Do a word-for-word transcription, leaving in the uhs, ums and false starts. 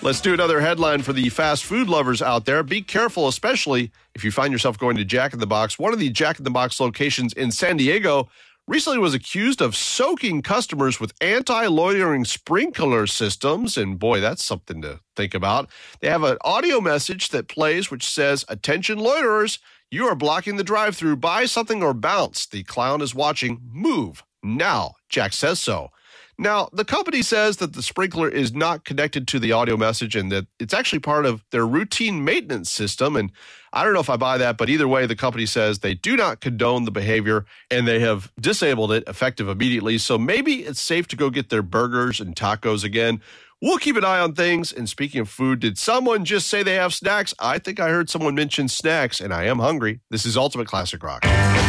Let's do another headline for the fast food lovers out there. Be careful, especially if you find yourself going to Jack in the Box. One of the Jack in the Box locations in San Diego recently was accused of soaking customers with anti-loitering sprinkler systems. And boy, that's something to think about. They have an audio message that plays which says, "Attention loiterers, you are blocking the drive-thru. Buy something or bounce. The clown is watching. Move now. Jack says so." Now, the company says that the sprinkler is not connected to the audio message and that it's actually part of their routine maintenance system. And I don't know if I buy that, but either way, the company says they do not condone the behavior and they have disabled it effective immediately. So maybe it's safe to go get their burgers and tacos again. We'll keep an eye on things. And speaking of food, did someone just say they have snacks? I think I heard someone mention snacks, and I am hungry. This is Ultimate Classic Rock.